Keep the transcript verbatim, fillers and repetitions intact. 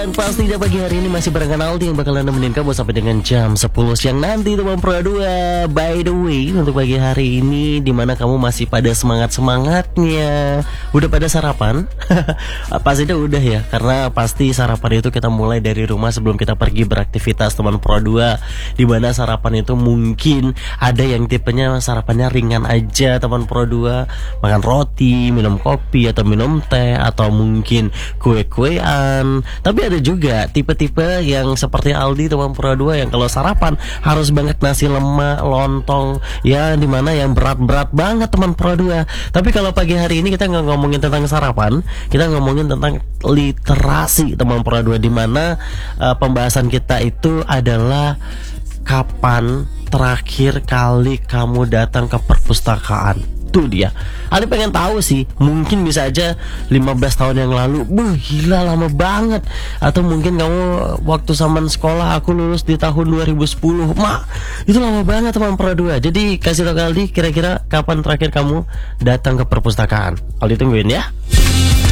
Dan pastinya pagi hari ini masih barengan Aldi yang bakalan nemenin kamu sampai dengan jam sepuluh siang nanti teman Pro dua. By the way, untuk pagi hari ini dimana kamu masih pada semangat-semangatnya, udah pada sarapan? Pastinya udah ya, karena pasti sarapan itu kita mulai dari rumah sebelum kita pergi beraktivitas teman Pro dua. Dimana sarapan itu mungkin ada yang tipenya sarapannya ringan aja teman Pro dua, makan roti, minum kopi atau minum teh atau mungkin kue-kuean. Tapi ada juga tipe-tipe yang seperti Aldi teman Pro dua yang kalau sarapan harus banget nasi lemak, lontong, ya dimana yang berat-berat banget teman Pro dua. Tapi kalau pagi hari ini kita nggak ngomongin tentang sarapan, kita ngomongin tentang literasi teman Pro dua, dimana uh, pembahasan kita itu adalah kapan terakhir kali kamu datang ke perpustakaan. Tuh dia, Ali pengen tahu sih, mungkin bisa aja lima belas tahun yang lalu. Buh, gila lama banget. Atau mungkin kamu waktu zaman sekolah, aku lulus di tahun dua ribu sepuluh. Mak, itu lama banget teman Pro dua. Jadi kasih tau ke Aldi, kira-kira kapan terakhir kamu datang ke perpustakaan. Aldi tungguin ya.